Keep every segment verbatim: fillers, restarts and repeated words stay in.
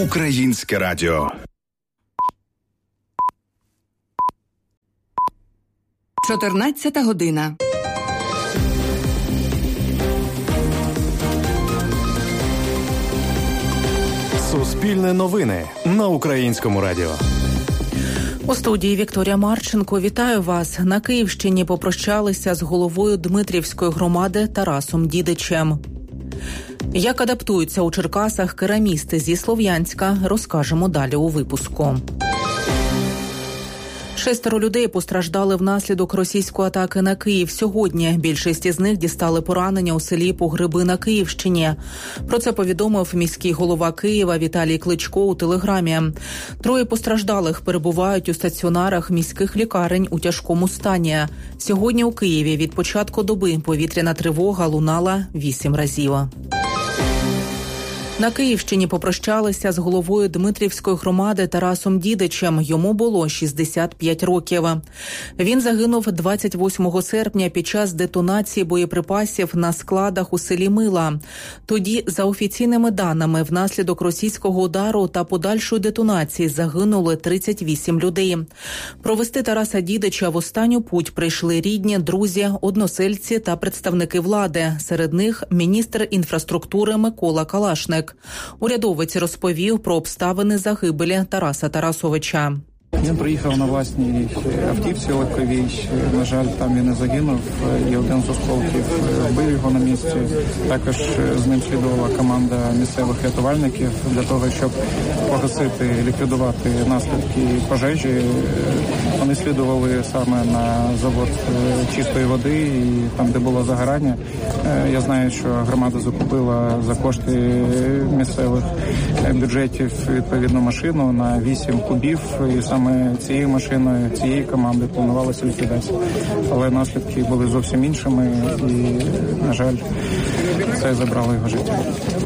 Українське радіо. чотирнадцята година. Суспільне новини на Українському радіо. У студії Вікторія Марченко. Вітаю вас. На Київщині попрощалися з головою Дмитрівської громади Тарасом Дідичем. Як адаптуються у Черкасах керамісти зі Слов'янська, розкажемо далі у випуску. Шестеро людей постраждали внаслідок російської атаки на Київ сьогодні. Більшість із них дістали поранення у селі Погреби на Київщині. Про це повідомив міський голова Києва Віталій Кличко у телеграмі. Троє постраждалих перебувають у стаціонарах міських лікарень у тяжкому стані. Сьогодні у Києві від початку доби повітряна тривога лунала вісім разів. На Київщині попрощалися з головою Дмитрівської громади Тарасом Дідичем. Йому було шістдесят п'ять років. Він загинув двадцять восьмого серпня під час детонації боєприпасів на складах у селі Мила. Тоді, за офіційними даними, внаслідок російського удару та подальшої детонації загинули тридцять вісім людей. Провести Тараса Дідича в останню путь прийшли рідні, друзі, односельці та представники влади. Серед них міністр інфраструктури Микола Калашник. Урядовець розповів про обставини загибелі Тараса Тарасовича. Він приїхав на власній автівці легковій. На жаль, там він і загинув. І один з осколків вбив його на місці. Також з ним слідувала команда місцевих рятувальників для того, щоб погасити, ліквідувати наслідки пожежі. Вони слідували саме на завод чистої води, і там, де було загорання. Я знаю, що громада закупила за кошти місцевих бюджетів відповідну машину на вісім кубів. І саме цією машиною, цієї команди планувалася ліквідація. Але наслідки були зовсім іншими і, на жаль, це забрало його життя.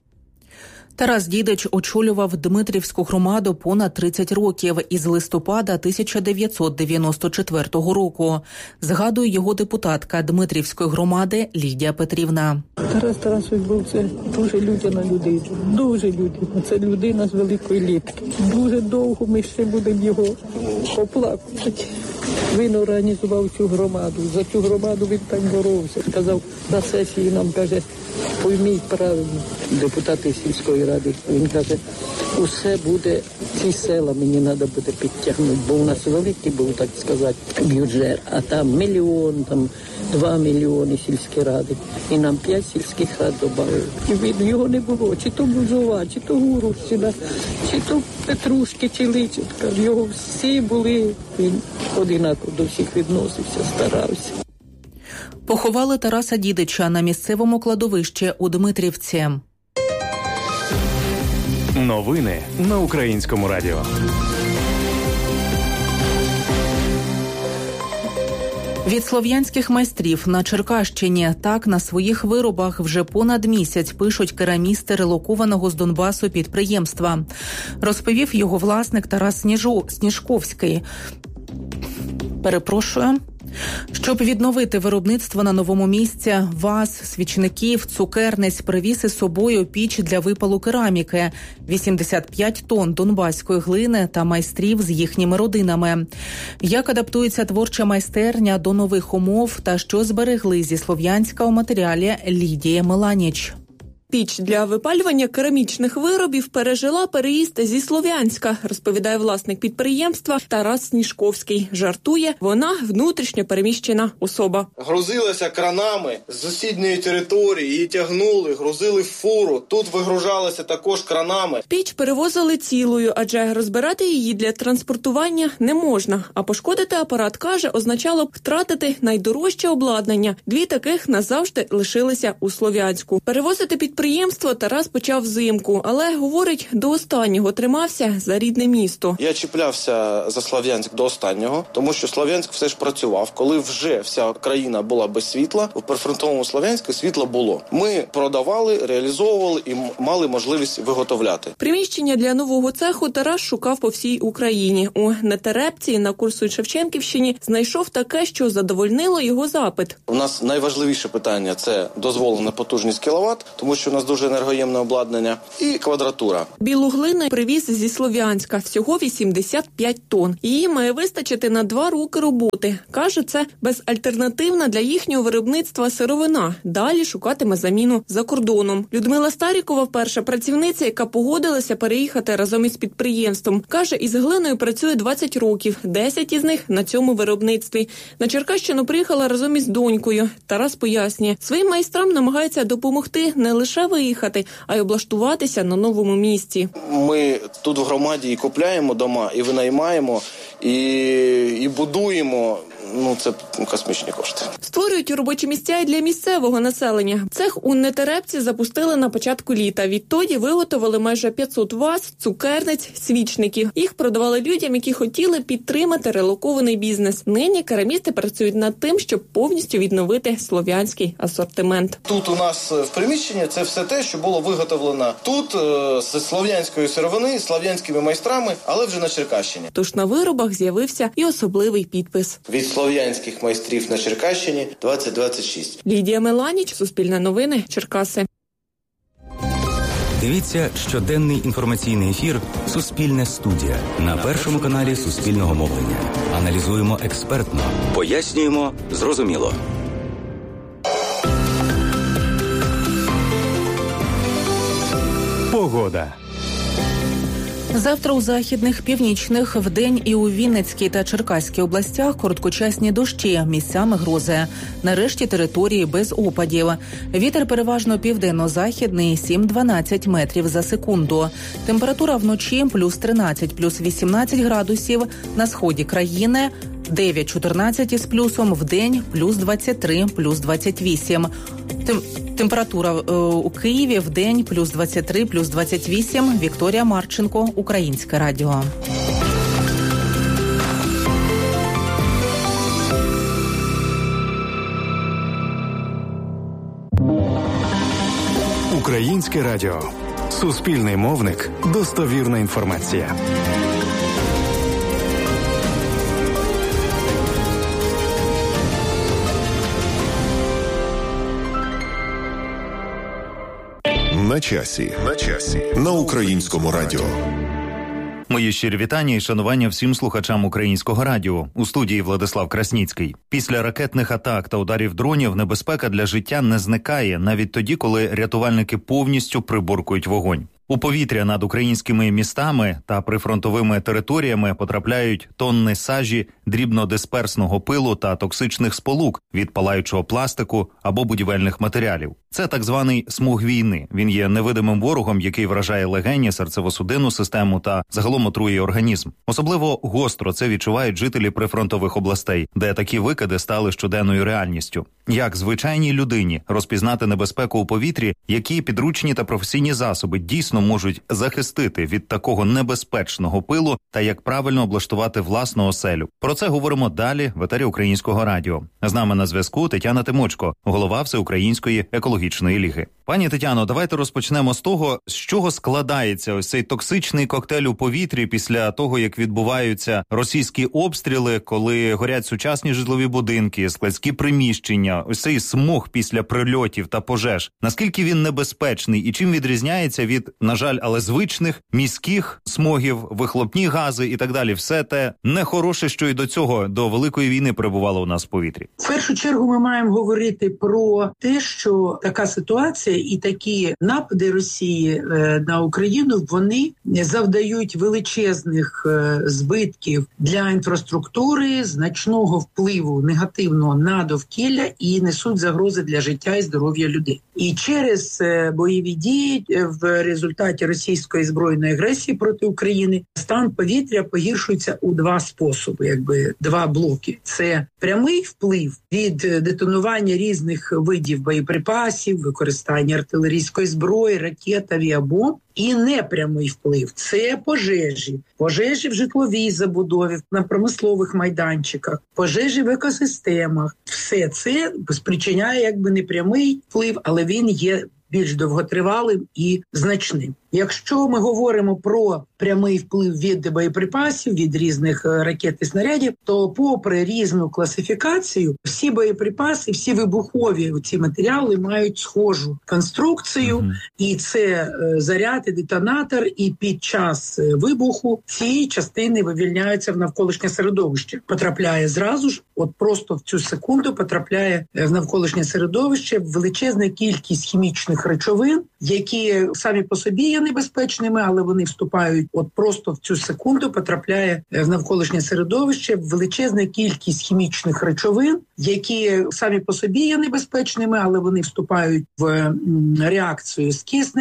Тарас Дідич очолював Дмитрівську громаду понад тридцять років із листопада тисяча дев'ятсот дев'яносто четвертого року. Згадує його депутатка Дмитрівської громади Лідія Петрівна. Тарас Тарасович був це дуже людяна людина, дуже людяна. Це людина з великої літки. Дуже довго ми ще будемо його оплакувати. Він організував цю громаду. За цю громаду він так боровся. Сказав на сесії, нам каже, пойміть правильно, депутати сільської ради. Він каже, усе буде, ці села мені треба буде підтягнути, бо у нас великий був, так сказати, бюджет, а там мільйон, там два мільйони сільські ради. І нам п'ять сільських рад додали. І він, його не було, чи то Бузова, чи то Гурущина, чи то Петрушки, чи Личенка. Його всі були, він одинаково до всіх відносився, старався. Поховали Тараса Дідича на місцевому кладовищі у Дмитрівці. Новини на Українському радіо. Від слов'янських майстрів на Черкащині так на своїх виробах вже понад місяць пишуть керамісти релокованого з Донбасу підприємства. Розповів його власник Тарас Сніжу... Сніжковський. Перепрошую. Щоб відновити виробництво на новому місці, ваз, свічників, цукерниць привіз із собою піч для випалу кераміки, вісімдесят п'ять тонн донбаської глини та майстрів з їхніми родинами. Як адаптується творча майстерня до нових умов та що зберегли зі Слов'янська у матеріалі Лідії Меланіч. Піч для випалювання керамічних виробів пережила переїзд зі Слов'янська, розповідає власник підприємства Тарас Сніжковський. Жартує, вона внутрішньо переміщена особа. Грузилася кранами з сусідньої території, її тягнули, грузили в фуру. Тут вигружалася також кранами. Піч перевозили цілою, адже розбирати її для транспортування не можна. А пошкодити апарат, каже, означало б втратити найдорожче обладнання. Дві таких назавжди лишилися у Слов'янську. Перевозити під підприємство Тарас почав взимку, але, говорить, до останнього тримався за рідне місто. Я чіплявся за Слов'янськ до останнього, тому що Слов'янськ все ж працював. Коли вже вся країна була без світла, в прифронтовому Слов'янську світло було. Ми продавали, реалізовували і мали можливість виготовляти. Приміщення для нового цеху Тарас шукав по всій Україні. У Нетерепці на Курсуй-Шевченківщині знайшов таке, що задовольнило його запит. У нас найважливіше питання – це дозволена потужність кіловат, тому що що у нас дуже енергоємне обладнання, і квадратура. Білу глину привіз зі Слов'янська, всього вісімдесят п'ять тонн. Її має вистачити на два роки роботи. Каже, це безальтернативна для їхнього виробництва сировина. Далі шукатиме заміну за кордоном. Людмила Старікова вперше працівниця, яка погодилася переїхати разом із підприємством. Каже, із глиною працює двадцять років, десять із них на цьому виробництві. На Черкащину приїхала разом із донькою. Тарас пояснює, своїм майстрам намагається допомогти не лише виїхати, а й облаштуватися на новому місці. Ми тут в громаді і купляємо дома, і винаймаємо, і, і будуємо. Ну, це космічні кошти. Створюють робочі місця і для місцевого населення. Цех у Нетерепці запустили на початку літа. Відтоді виготовили майже п'ятсот ваз, цукерниць, свічників. Їх продавали людям, які хотіли підтримати релокований бізнес. Нині керамісти працюють над тим, щоб повністю відновити слов'янський асортимент. Тут у нас в приміщенні це все те, що було виготовлено тут з слов'янської сировини, слов'янськими майстрами, але вже на Черкащині. Тож на виробах з'явився і особливий підпис. Від слов'янських майстрів на Черкащині двадцять двадцять шість. Лідія Меланіч, Суспільне новини, Черкаси. Дивіться щоденний інформаційний ефір «Суспільне студія» на першому каналі Суспільного мовлення. Аналізуємо експертно, пояснюємо зрозуміло. Погода. Завтра у західних, північних, вдень і у Вінницькій та Черкаській областях короткочасні дощі, місцями грози. Нарешті території без опадів. Вітер переважно південно-західний, сім-дванадцять метрів за секунду. Температура вночі плюс тринадцять, плюс вісімнадцять градусів. На сході країни дев'ять-чотирнадцять із плюсом, вдень плюс двадцять три, плюс двадцять вісім. Тем... Температура е, у Києві вдень плюс двадцять три, плюс двадцять вісім. Вікторія Марченко, Українське радіо. Українське радіо. Суспільний мовник. Достовірна інформація. На часі. На часі. На Українському радіо. Мої щирі вітання і шанування всім слухачам Українського радіо. У студії Владислав Красніцький. Після ракетних атак та ударів дронів небезпека для життя не зникає, навіть тоді, коли рятувальники повністю приборкують вогонь. У повітря над українськими містами та прифронтовими територіями потрапляють тонни сажі, дрібнодисперсного пилу та токсичних сполук від палаючого пластику або будівельних матеріалів. Це так званий смог війни. Він є невидимим ворогом, який вражає легені, серцево-судинну систему та загалом отруює організм. Особливо гостро це відчувають жителі прифронтових областей, де такі викиди стали щоденною реальністю. Як звичайній людині розпізнати небезпеку у повітрі, які підручні та професійні засоби дійсно можуть захистити від такого небезпечного пилу та як правильно облаштувати власну оселю. Про це говоримо далі в етері Українського радіо. З нами на зв'язку Тетяна Тимочко, голова Всеукраїнської екологічної ліги. Пані Тетяно, давайте розпочнемо з того, з чого складається ось цей токсичний коктейль у повітрі після того, як відбуваються російські обстріли, коли горять сучасні житлові будинки, складські приміщення, ось цей смог після прильотів та пожеж. Наскільки він небезпечний і чим відрізняється від, на жаль, але звичних міських смогів, вихлопні гази і так далі? Все те нехороше, що і до цього, до Великої війни перебувало у нас в повітрі. В першу чергу ми маємо говорити про те, що така ситуація і такі напади Росії на Україну, вони завдають величезних збитків для інфраструктури, значного впливу негативного на довкілля і несуть загрози для життя і здоров'я людей. І через бойові дії в результаті російської збройної агресії проти України стан повітря погіршується у два способи, якби два блоки. Це прямий вплив від детонування різних видів боєприпасів, використання артилерійської зброї, ракет, авіабомб. І непрямий вплив – це пожежі. Пожежі в житловій забудові, на промислових майданчиках, пожежі в екосистемах. Все це спричиняє якби непрямий вплив, але він є більш довготривалим і значним. Якщо ми говоримо про прямий вплив від боєприпасів, від різних ракет і снарядів, то попри різну класифікацію, всі боєприпаси, всі вибухові ці матеріали мають схожу конструкцію, mm-hmm. і це заряд і детонатор, і під час вибуху ці частини вивільняються в навколишнє середовище. Потрапляє зразу ж, от просто в цю секунду потрапляє в навколишнє середовище величезна кількість хімічних речовин, які самі по собі є небезпечними, але вони вступають, от просто в цю секунду потрапляє в навколишнє середовище величезна кількість хімічних речовин, які самі по собі є небезпечними, але вони вступають в реакцію з киснем,